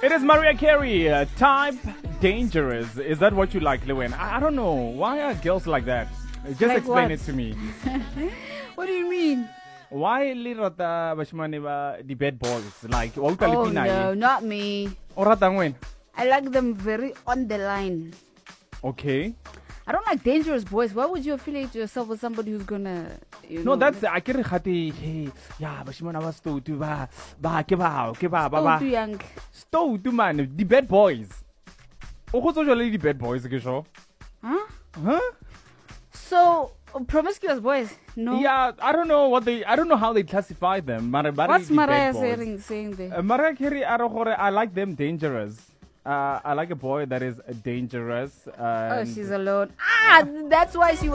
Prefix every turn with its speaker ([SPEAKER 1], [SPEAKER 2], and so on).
[SPEAKER 1] It is Mariah Carey, type dangerous. Is that what you like, Lewin? I don't know. Why are girls like that? Just
[SPEAKER 2] Like
[SPEAKER 1] explain
[SPEAKER 2] what?
[SPEAKER 1] it to me.
[SPEAKER 2] What do you mean?
[SPEAKER 1] Why lirata bashmane ba the bad boys? Like, wa utlwa
[SPEAKER 2] Oh
[SPEAKER 1] lepina
[SPEAKER 2] no,
[SPEAKER 1] e?
[SPEAKER 2] not me.
[SPEAKER 1] O ratang wena?
[SPEAKER 2] I like them very on the line.
[SPEAKER 1] Okay.
[SPEAKER 2] I don't like dangerous boys. Why would you affiliate yourself with somebody who's gonna,
[SPEAKER 1] No, that's I can khati. Hey, yeah, bashmane was to ba ke ba.
[SPEAKER 2] too young.
[SPEAKER 1] Sto to man, the bad boys. O go tsojola the bad boys ke sho?
[SPEAKER 2] Huh?
[SPEAKER 1] Huh?
[SPEAKER 2] So promiscuous boys? No.
[SPEAKER 1] Yeah, I don't know how they classify them.
[SPEAKER 2] What's Mariah saying there?
[SPEAKER 1] Mariah Carey, I like them dangerous. I like a boy that is dangerous.
[SPEAKER 2] Oh, she's alone. That's why she